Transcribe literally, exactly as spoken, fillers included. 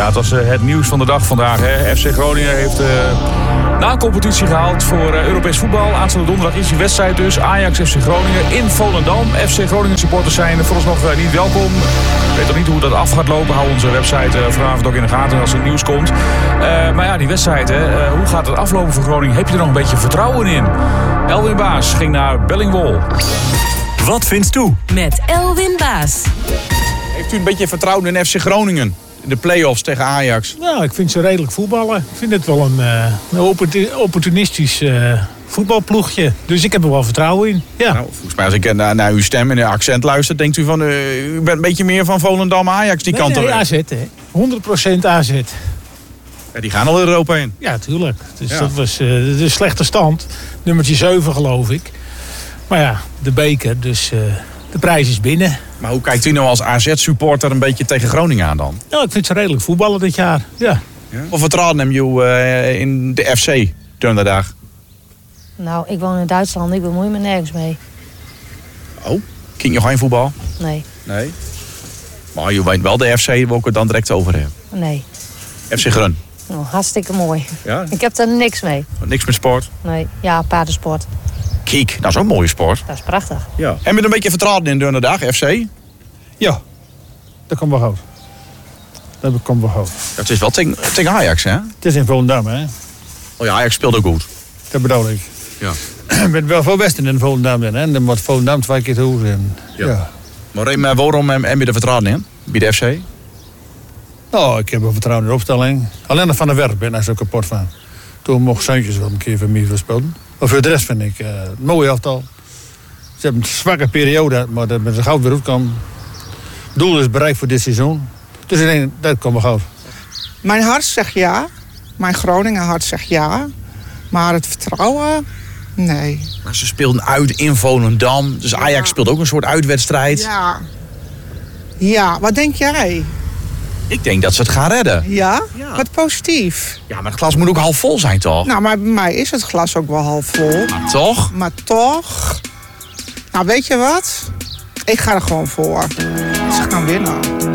Ja, het was uh, het nieuws van de dag vandaag. Hè. F C Groningen heeft uh, na een competitie gehaald voor uh, Europees voetbal. Aanstaande donderdag is die wedstrijd dus. Ajax F C Groningen in Volendam. F C Groningen supporters zijn vooralsnog uh, niet welkom. Ik weet nog niet hoe dat af gaat lopen. Hou onze website uh, vanavond ook in de gaten als er nieuws komt. Uh, maar ja, die wedstrijd, hè. Uh, hoe gaat het aflopen voor Groningen? Heb je er nog een beetje vertrouwen in? Elwin Baas ging naar Bellingwol. Wat vindt u? Met Elwin Baas. Heeft u een beetje vertrouwen in F C Groningen? In de play-offs tegen Ajax? Nou, ik vind ze redelijk voetballen. Ik vind het wel een, uh, een opportunistisch uh, voetbalploegje. Dus ik heb er wel vertrouwen in. Ja. Nou, volgens mij als ik naar, naar uw stem en uw accent luister, denkt u van, uh, u bent een beetje meer van Volendam Ajax die nee, kant op. Nee, A Z, hè. honderd procent A Z. Ja, die gaan al Europa in. Ja, tuurlijk. Dus ja. dat was uh, de slechte stand. Nummertje zeven, geloof ik. Maar ja, de beker, dus uh, de prijs is binnen. Maar hoe kijkt u nou als A Z-supporter een beetje tegen Groningen aan dan? Nou, ik vind ze redelijk voetballen dit jaar, ja. ja? Of vertrouwen hem je uh, in de F C donderdag? Nou, ik woon in Duitsland, ik bemoei me nergens mee. Oh, ken je geen voetbal? Nee. Nee? Maar je weet wel de F C, waar ik het dan direct over heb. Nee. F C Grun. Oh, hartstikke mooi. Ja? Ik heb er niks mee. Niks met sport? Nee, ja, paardensport. Kijk, dat is ook een mooie sport. Dat is prachtig. Ja. En met een beetje vertrouwen in donderdag, F C? Ja, dat komt wel goed. Dat komt wel goed. Het is wel tegen, tegen Ajax, hè? Het is in Volendam, hè? Oh ja, Ajax speelt ook goed. Dat bedoel ik. Ja. Ik ben wel veel best in Volendam, hè? En dan wordt Volendam twee keer te hoog. En, ja. ja. Maar waarom en je er vertrouwen in? Bij de F C? Nou, ik heb wel vertrouwen in de opstelling. Alleen nog van de werk ben ik zo kapot van. Toen mocht Zeuntjes wel een keer van mij verspeelden. Maar voor de rest vind ik uh, het mooie aftal. Ze hebben een zwakke periode, maar dat met ze gauw weer uitkomen. Het doel is bereikt voor dit seizoen. Dus ik denk, dat komt wel gauw. Mijn hart zegt ja. Mijn Groningen hart zegt ja. Maar het vertrouwen, nee. Maar ze speelden uit in Volendam. Dus Ajax ja. speelt ook een soort uitwedstrijd. Ja. Ja, wat denk jij? Ik denk dat ze het gaan redden. Ja? Ja. Wat positief. Ja, maar het glas moet ook half vol zijn, toch? Nou, maar bij mij is het glas ook wel half vol. Maar toch? Maar toch... Nou, weet je wat? Ik ga er gewoon voor. Ze gaan winnen.